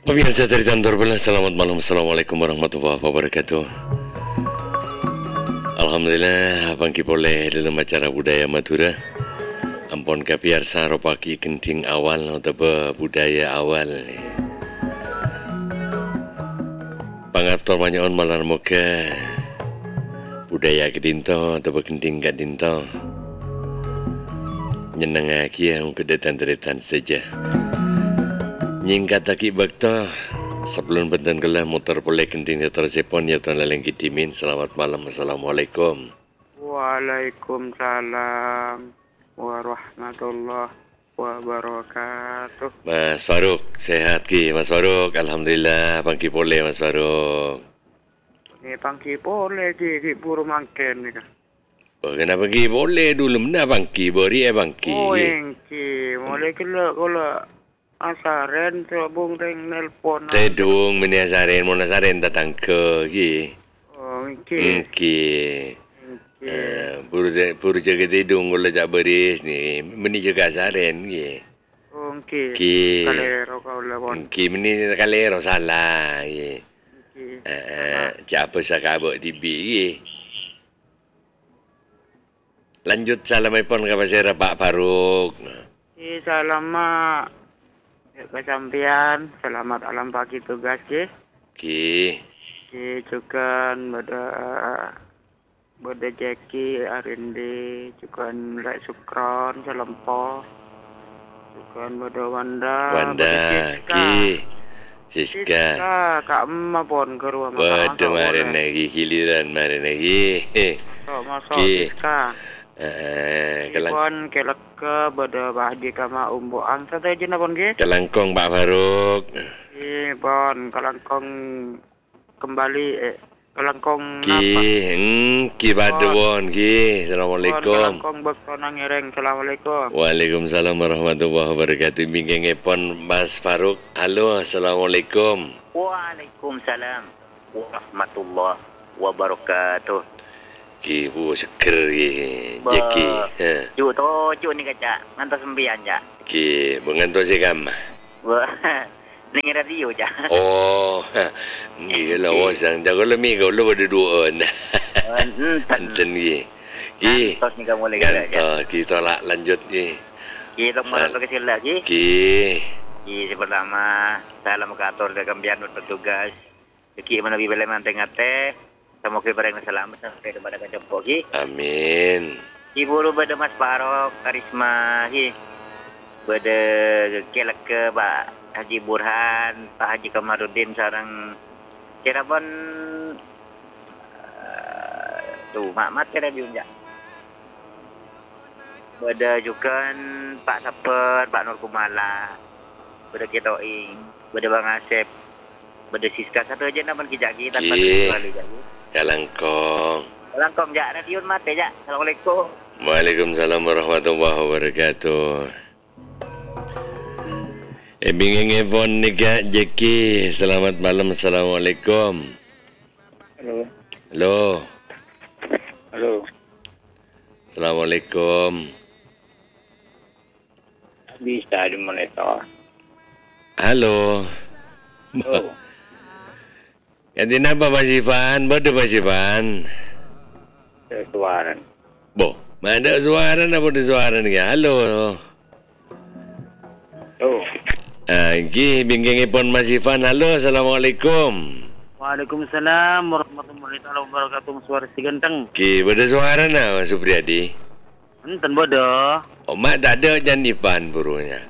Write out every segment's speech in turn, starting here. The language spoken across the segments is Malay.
Pemirsa dari Tantor Bela, selamat malam. Assalamualaikum warahmatullahi wabarakatuh. Alhamdulillah, abang boleh dalam acara budaya Madura. Ampun kapiarsa ropaki kenting awal atau budaya awal. Pangaptor manyon malar muka budaya kedinto atau kenting kadinto. Nyenang aki yang kedetan-deretan saja. Nyingkat aki bakta sebelum benten kelah motor boleh kenting tersepon ya tuan laleng kitimin. Selamat malam. Assalamualaikum. Waalaikumsalam warahmatullahi wabarakatuh. Mas Faruk, sehat ki Mas Faruk? Alhamdulillah, pangki boleh Mas Faruk. Ni pangki boleh di buru mangken ni kan. Oh, kenapa ki boleh dulu mana pangki beri pangki. Oh, engki mulai kalau asaren bung reng nelpon. Tedung meni asaren mon asaren datang ke ki. Oh, engki. Buru jaga tedung kalau jak beris ni meni jaga asaren ki. Oh, engki. Ki. Kalero kau lepon. Ki meni kalero salah ki. Engki. Siapa sakabut tibi ki. Lanjut salam ipon ke pasir Pak Faruk. Salam mak. Kesampian, selamat alam pagi tugas ki. Ki. Ki juga Bada Jackie, Arindi, juga Rai Sukron, Selempo, juga Bada Wanda, Ki. Siska. Kak Emma pun ke rumah Bada marin lagi, giliran marin lagi. Masuk Ki. Siska. Kelang Pon kelak ke Bada Bahdi kama umbo angsa teh jina pon ki. Kelangkong Pak Faruk. Pon kelangkong kembali kelangkong Ki Badwon ki. Assalamualaikum. Kelangkong bektonang ireng. Assalamualaikum. Waalaikumsalam warahmatullahi wabarakatuh. Bingeng Mas Faruk. Halo, assalamualaikum. Waalaikumsalam warahmatullahi wabarakatuh. Ki bu seker ki. Jeki. Cuk ni kaca ngantos sembian ja. Ki benganto sekam. Ning radio ja. Oh. Ni lah wasang jago lemi kau lu berduaan. Enten ki. Ki. Tos ni kamu lagi ja. Ganto ki tolak lanjut ki. Ki tong mana ke sila ki? Ki pertama salam ke atur de kambian petugas. Ki mana bi bele manteng ate. Semoga barang selamat sampai kepada kejempok ki. Amin. Ibu lu bade Mas Farok, Karisma ki. Bade kelak ke Pak Haji Burhan, Pak Haji Kamarudin sarang Cirebon tuh mak kira juga. Bade juga Pak Saper, Pak Nur Kumala. Bade Ketoing, bade Bang Asep. Bade Siska satu aja naman kijaki tanpa sekali jadi. Kelangkong jak radio mate jak. Assalamualaikum. Waalaikumsalam warahmatullahi wabarakatuh. Bingeng Evon nika Jeki. Selamat malam. Assalamualaikum. Halo. Assalamualaikum. Bisa di monitor. Halo. Ganti apa Mas Ivan? Bodoh Mas Ivan. Suara. Bo, mana suara apa ada suara ni? Halo. Gi bingeng ipon Mas Ivan. Halo, assalamualaikum. Waalaikumsalam warahmatullahi wabarakatuh. Suara si ganteng. Ki, bodoh suara na Mas Supriyadi. Enten bodoh. Oh, mak tak ada jan Ivan burunya.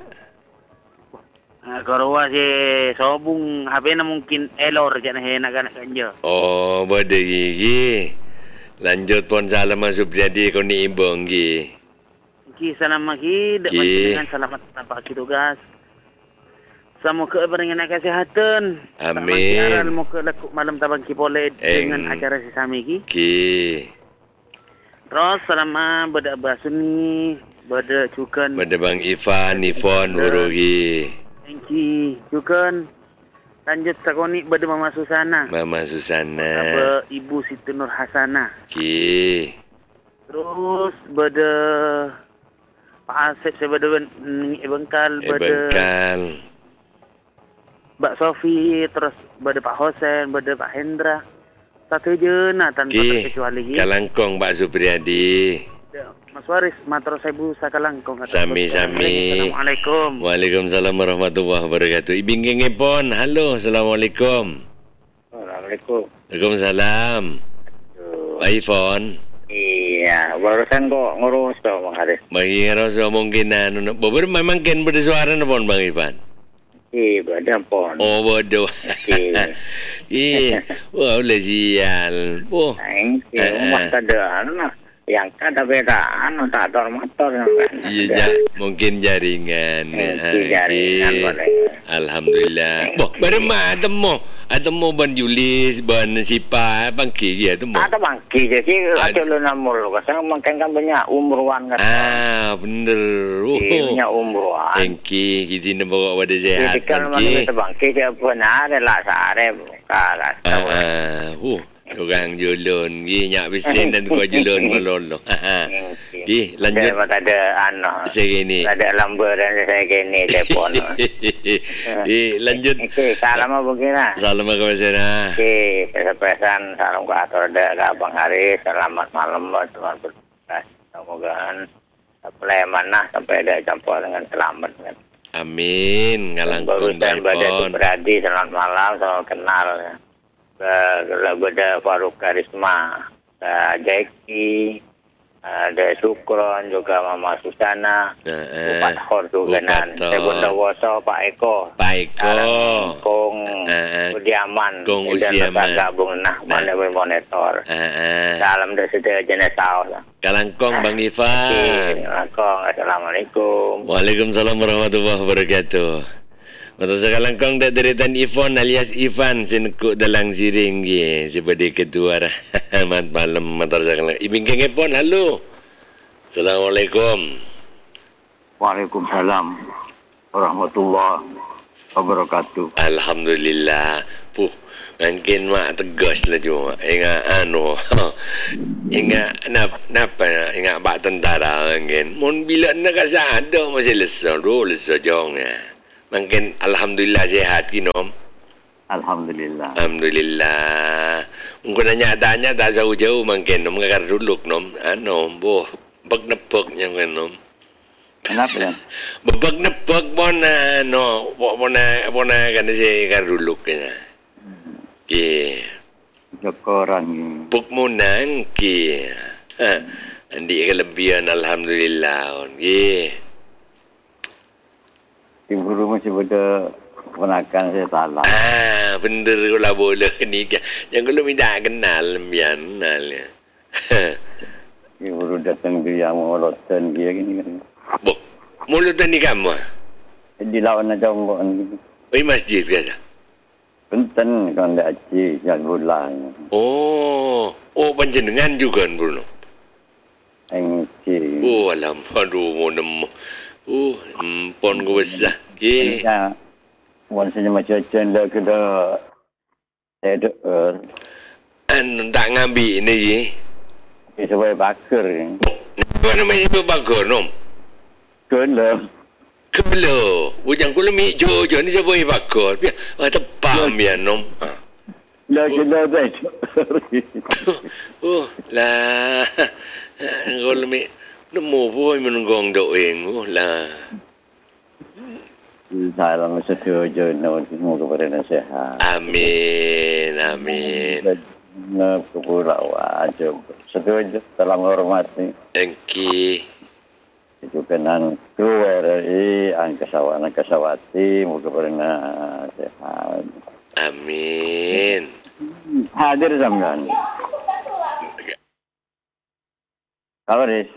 Kalau si sobung HP na mungkin error jangan nak kanja. Oh, bodoh gigi. Lanjut pon salam Mas Supriyadi kau ni imbang gi. Ki salam lagi dengan selamat sampai tugas. Semoga berikan kesehatan. Amin. Semoga lekuk malam tabang ki boleh dengan acara sesami ki. Terus selama beda basuni, beda cukan. Beda Bang Ivon Hurugi. Thank you. Cukan. Lanjut sakoni beda Mama Susana. Ibu Siti Nur Hasanah. Ki. Terus beda Pak Asep sebeda bengkal beda. Mbak Sofi, terus bade Pak Hosen, bade Pak Hendra. Satu je nah tanpa terkecuali. Kalangkong Pak Supriyadi. Mas Waris, matur sebu sakalangkong. Sami-sami. Assalamualaikum. Waalaikumsalam warahmatullahi wabarakatuh. Ibing ngepon. Halo, Assalamualaikum. Assalamualaikum. Waalaikumsalam. Pak Ifon. Iya, barusan kok ngurus tuh Bang Haris. Mengiros mungkin bober memang ken bersuara pon Bang Ivan. Iya, badan pon. Oh, bodoh. Wah, udah sial. Oh. Rumah ada yang ada beda tak motor iya mungkin jaringan boleh. Alhamdulillah baru mah atemo ban Julis ban Sipa bangki ya temo ada bangki jadi ada lu namul kasang makan kan banyak umruan kan bener banyak umruan engki kita bawa pada sehat bangki dia pun ada lah sare kalah orang julun nyak bisen dan kau julun melolo. Lanjut. Saya ada segini. Ada lamber dan saya gini telepon. Lanjut. Salam begini. Salam ke sana. Pesan salam ke atur ada Bang Haris. Selamat malam teman bertugas. Semoga sampai mana sampai ada campur dengan selamat. Amin. Ngalangkung baikpun. Beradi selamat malam, selamat kenal. Ada Faruk Karisma, ada Jeki, ada Sukron, juga Mama Susana, Upat Hor juga saya Bunda Woso, Pak Eko, Kong Udiaman, Kong Udiaman, gabung mana monitor, salam dari setiap jenis tahu. Kalangkong Bang Ivan. Kalangkong, Assalamualaikum. Waalaikumsalam warahmatullahi wabarakatuh. Mata sekarang kong dak deretan Ifon alias Ivan sinekuk dalang siring ye sebagai ketua mat malam matar sekarang ibing kengepon halo. Assalamualaikum. Waalaikumsalam warahmatullahi wabarakatuh. Alhamdulillah. Mungkin mak tegas lah cuma ingat ingat ingat bak tentara mungkin mun bila nak ada masih lesah jongnya. Mungkin alhamdulillah sehat kinom. Alhamdulillah. Alhamdulillah. Ungko tanya tak jauh-jauh mungkin nom ngakar duluk nom. Boh bag nepek yang nom. Kenapa ya? Bag nepek bona bona kan si kar duluk kena. Jokoran. Puk munang ki. Andi kelebihan alhamdulillah. Ibu rumah masih ada keponakan saya salah. Bener kalau boleh ni. Yang kalau minta kenal, biar ya. Ibu datang dia mulutan dia gini kan. Mulutan ni kamu? Di lawan aja ngomong. Masjid ke? Penten kan ada aci yang bulan. Panjenengan juga Bruno. Engci. Alam, aduh mau nemu. Pon gue besar. Ya, wansanya macam cendera kena ada tak ngambil ni ye. Sebagai bakar ni. Apa namanya bakar nom? Kena. Kebelo. Ujang kula mi jojo ni sebagai bakar. Tepam ya nom. Lah kena dah. Lah. Kula mi nemu pun menunggong doeng lah. Salam setuju semoga kepada sehat. Amin. Nah, kepulauan setuju dalam hormati. Engki. Itu kenan RRI Angkasawati moga kepada sehat. Amin. Hadir sampean. Kabaris.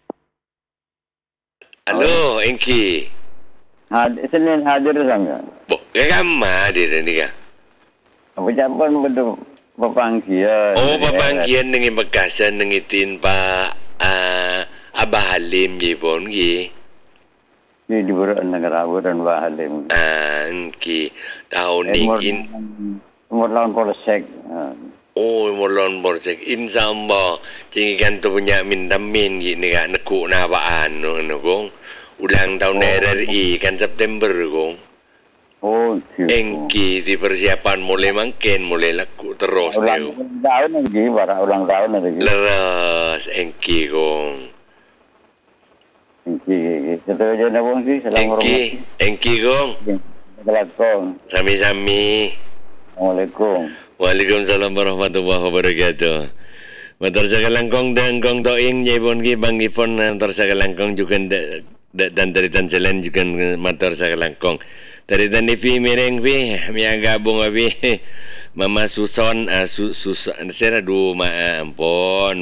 Halo, Engki. Senin hadir sampean. Kamu hadir ni kan? Apa jawapan betul pepanggian. Pepanggian dengan bekasan dengan tin Pak Abah Halim je pun ye. Ni di Buruk Negara dan Abah Halim. Engki tahun ni umur lawan polsek. Molon polsek insyaallah tinggikan tu punya mindamin gini kan nekuk na apaan no kong. Ulang tahun RRI kan September kong. Engki di persiapan mulai mangken mulai laku terus Ulang tahun lagi, barang ulang tahun lagi. leres engki gong. Kita aja nabung sih. Engki gong. Assalamualaikum. Sami-sami. Assalamualaikum. Waalaikumsalam warahmatullahi wabarakatuh. Motor sakalangkong dan kong toing jebon ki bang ipon motor sakalangkong juga dan dari tan selen juga motor sakalangkong. Dari tan Ivi mireng vi miang gabung abi Mama Suson Suson saya ampun.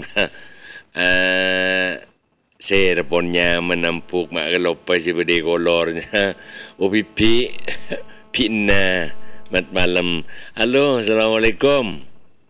Saya ponnya menampuk mak gelopai si bede kolornya. Upi pina mat malam. Halo, assalamualaikum.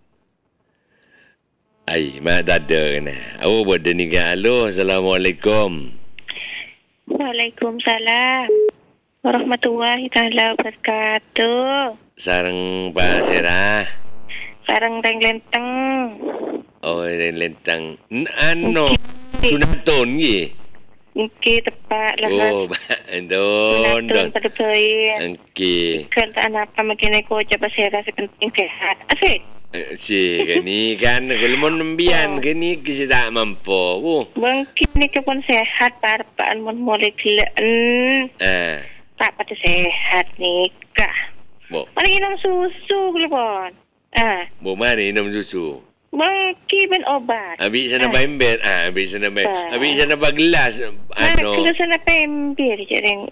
Ai, mak dada kena. Awak berada ni kan? Halo, assalamualaikum. Waalaikumsalam warahmatullahi taala wabarakatuh. Sarang Pak Serah. Sarang Reng Lenteng. Oh, Reng Lenteng. Ano? Sunaton ye. Okey, tepat lah. Oh, don. Sunaton pada bayi. Okey. Kalau apa makin aku coba Serah sepenting sehat. Asyik. Si kini kan kalau nembian kini kita tak mampu. Mungkin ni kepun sehat parpaan mun mulai kelaan. Tak pada sehat nikah. Mari minum susu kelepon. Bo mari minum susu. Mungkin ben obat. Habis sana bember. Habis sana habis sana gelas. Kalau sana pembir jadi.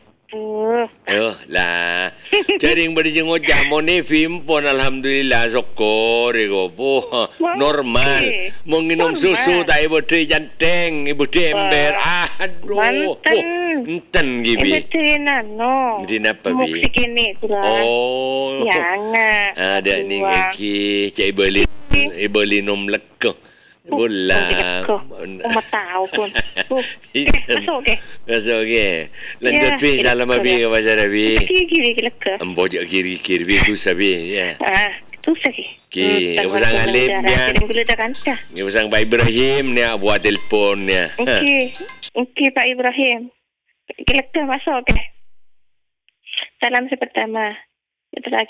Lah. Jaring berjenguk jamun ni film pun alhamdulillah syukur iko po normal. Menginum susu tak ibu tri janteng, ibu tri ember. Aduh. Enten gibi. Di napa bi? Oh. Jangan. Ada ni ki cai beli nom lekko. Bola. Uma tahu pun. Masuk ke? Lanjut pi salam abi ke pasar abi. Kiri ke? Ambo je kiri bi tu sabi ya. Tu sabi. Ki, usang Alip ya. Ni usang Pak Ibrahim ni buat telefon ya. Okey Pak Ibrahim. Kelakar masuk ke? Salam pertama.